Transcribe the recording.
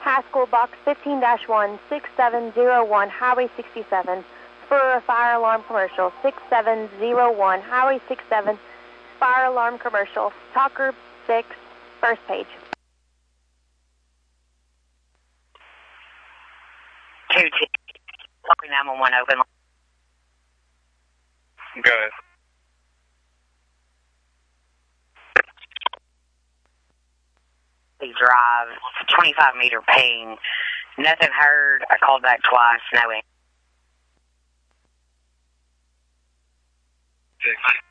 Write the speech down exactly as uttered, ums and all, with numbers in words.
Haskell, box fifteen dash one, six seven zero one, Highway sixty-seven, for a fire alarm commercial, six seven zero one, Highway sixty-seven, fire alarm commercial, talk group six, first page. two two, nine one one open. Go ahead. Drive, twenty-five meter ping. Nothing heard. I called back twice. No answer. Okay.